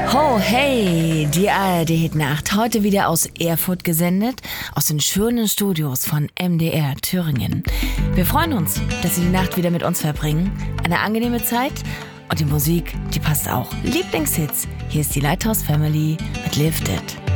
Ho, hey, die ARD-Hit-Nacht. Heute wieder aus Erfurt gesendet, aus den schönen Studios von MDR Thüringen. Wir freuen uns, dass Sie die Nacht wieder mit uns verbringen. Eine angenehme Zeit und die Musik, die passt auch. Lieblingshits. Hier ist die Lighthouse Family mit Lifted.